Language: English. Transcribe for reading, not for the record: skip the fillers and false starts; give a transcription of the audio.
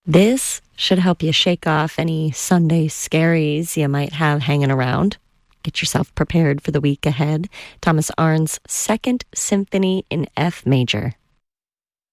This should help you shake off any Sunday scaries you might have hanging around. Get yourself prepared for the week ahead. Thomas Arndt's Second Symphony in F major.